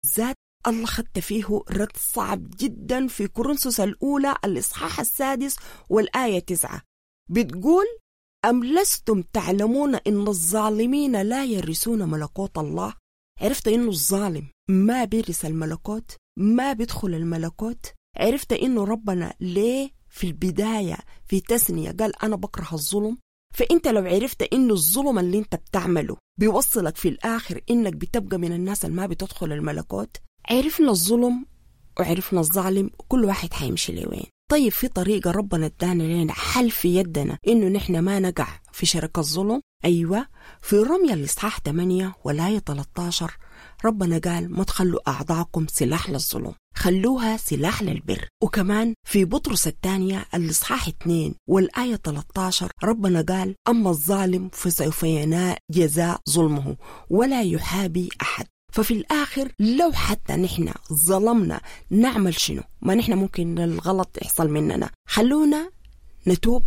بالذات الله خدت فيه رد صعب جدا في كورنثوس الأولى الإصحاح 6 والآية 9. بتقول: أم لستم تعلمون إن الظالمين لا يرثون ملكوت الله؟ عرفت إنه الظالم ما بيرث الملكوت، ما بيدخل الملكوت. عرفت إنه ربنا ليه في البداية في تثنية قال أنا بكره الظلم. فأنت لو عرفت إنه الظلم اللي أنت بتعمله بيوصلك في الآخر إنك بتبقى من الناس اللي ما بتدخل الملكوت، عرفنا الظلم وعرفنا الظالم، كل واحد حيمشي لوين. طيب في طريقة ربنا ادانا لنا حل في يدنا إنه نحن ما نقع في شرك الظلم. أيوة، في رمية الإصحاح 8 والآية 13 ربنا قال: ما تخلوا أعضاءكم سلاح للظلم، خلوها سلاح للبر. وكمان في بطرس الثانية الإصحاح 2 والآية 13 ربنا قال: أما الظالم فسوف ينال جزاء ظلمه ولا يحابي أحد. ففي الآخر لو حتى نحن ظلمنا نعمل شنو؟ ما نحن ممكن الغلط يحصل مننا، خلونا نتوب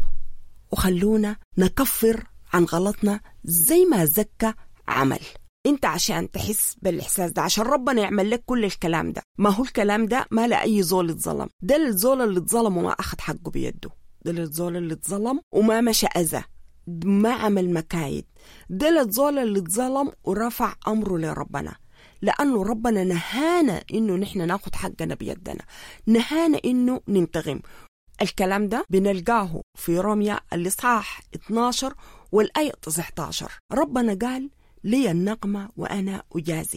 وخلونا نكفر عن غلطنا زي ما زكى عمل. انت عشان تحس بالإحساس ده، عشان ربنا يعمل لك كل الكلام ده. ما هو الكلام ده ما لأي زول اتظلم، ده الزول اللي اتظلم وما أخذ حقه بيده، ده الزول اللي اتظلم وما مشى أذى، ما عمل مكايد، ده الزول اللي اتظلم ورفع أمره لربنا، لأنه ربنا نهانا إنه نحن ناخد حقنا بيدنا، نهانا إنه ننتغم. الكلام ده بنلقاه في رمية الإصحاح 12 والآية 19. ربنا قال: لي النقمة وأنا أجازي.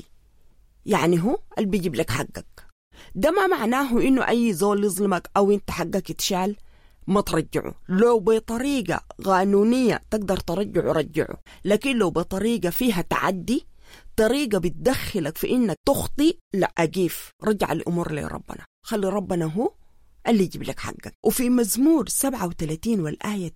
يعني هو اللي بيجيب لك حقك. ده ما معناه إنه أي زول يظلمك أو إنت حقك يتشال ما ترجعه. لو بطريقة قانونية تقدر ترجعه رجعه، لكن لو بطريقة فيها تعدي، طريقة بتدخلك في إنك تخطي، لا، أجيف، رجع الأمور لربنا، خلي ربنا هو اللي يجيب لك حقك. وفي مزمور 37 والآية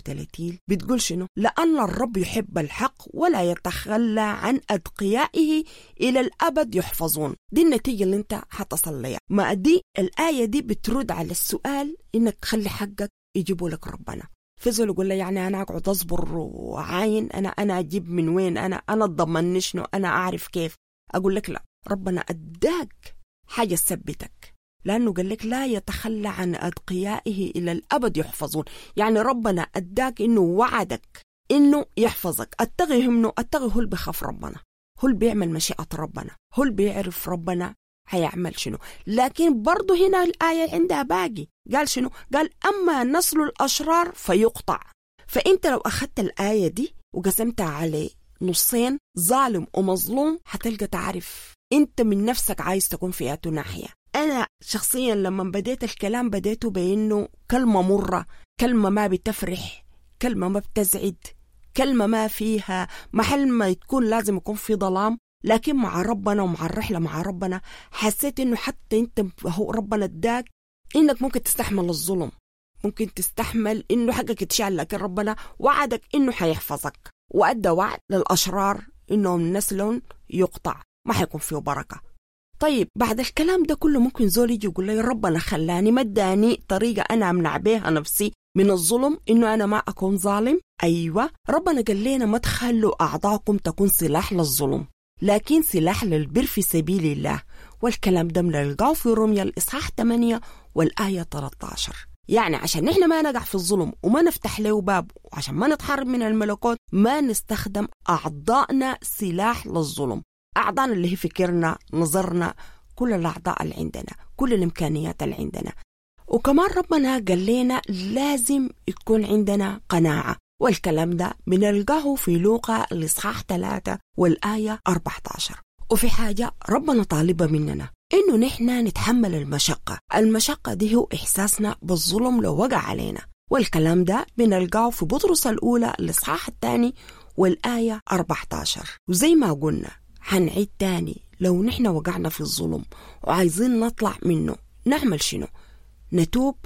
38 بتقول شنو؟ لأن الرب يحب الحق ولا يتخلى عن أتقيائه إلى الأبد يحفظون. دي النتيجة اللي انت حتصل لها. ما دي الآية دي بترد على السؤال إنك تخلي حقك يجيبوا لك ربنا. فزول يقول لي يعني أنا أقعد أصبر وعاين، أنا أجيب من وين؟ أنا أتضمن شنو؟ أنا أعرف كيف؟ أقول لك لا، ربنا أداك حاجة تثبتك، لأنه قال لك لا يتخلى عن أتقيائه إلى الأبد يحفظون. يعني ربنا أداك إنه وعدك إنه يحفظك. أتغي منه، أتغي هو اللي بخاف ربنا، هو اللي بيعمل مشيئة ربنا، هو اللي بيعرف ربنا هيعمل شنو. لكن برضو هنا الآية عندها باقي، قال شنو؟ قال أما نسل الأشرار فيقطع. فأنت لو أخذت الآية دي وقسمتها على نصين، ظالم ومظلوم، هتلقى تعرف أنت من نفسك عايز تكون في أي ناحية. أنا شخصيا لما بديت الكلام بديته بأنه كلمة مرة، كلمة ما بتفرح، كلمة ما بتزعد، كلمة ما فيها محل ما تكون لازم يكون في ظلام. لكن مع ربنا ومع الرحلة مع ربنا حسيت إنه حتى أنت هو ربنا اداك إنك ممكن تستحمل الظلم، ممكن تستحمل إنه حقك يتشال، لكن ربنا وعدك إنه حيحفظك، وأدى وعد للأشرار إنهم نسلهم يقطع، ما حيكون فيه بركة. طيب بعد الكلام ده كله ممكن زول يجي يقول لي ربنا خلاني ما اداني طريقة أنا أمنع بيها نفسي من الظلم، إنه أنا ما أكون ظالم. أيوة، ربنا قال لنا ما تخلوا أعضاءكم تكون سلاح للظلم، لكن سلاح للبر في سبيل الله. والكلام ده بنلقاه في رمية الإصحاح 8 والآية 13. يعني عشان نحن ما نقع في الظلم وما نفتح له باب، وعشان ما نتحرم من الملكوت، ما نستخدم أعضائنا سلاح للظلم. أعضائنا اللي هي فكرنا، نظرنا، كل الأعضاء اللي عندنا، كل الإمكانيات اللي عندنا. وكمان ربنا قال لنا لازم يكون عندنا قناعة، والكلام ده بنلقاه في لوقا الإصحاح 3 والآية 14. وفي حاجة ربنا طالبة مننا إنه نحن نتحمل المشقة. المشقة دي هو إحساسنا بالظلم لو وقع علينا، والكلام ده بنلقاه في بطرس الأولى الإصحاح 2 والآية 14. وزي ما قلنا هنعيد تاني، لو نحن وقعنا في الظلم وعايزين نطلع منه نعمل شنو؟ نتوب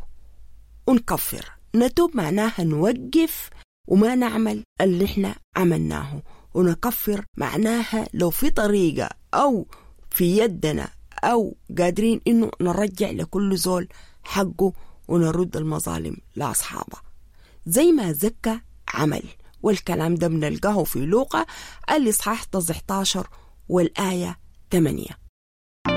ونكفر. نتوب معناها نوقف وما نعمل اللي احنا عملناه، ونكفر معناها لو في طريقة أو في يدنا أو قادرين إنه نرجع لكل زول حقه ونرد المظالم لأصحابه زي ما زكى عمل. والكلام ده بنلقاه في لوقا الإصحاح 19 والآية 8.